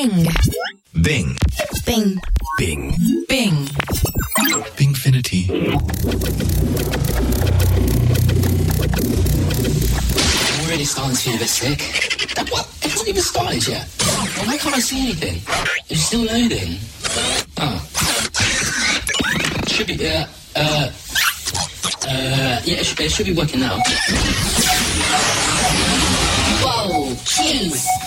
Bing. Bing. Bing. Bing. Bing. Bingfinity. I'm already starting to feel a bit sick. What? It hasn't even started yet. Why can't I see anything? It's still loading. Oh. Should be, yeah, it should be working now. Whoa, jeez.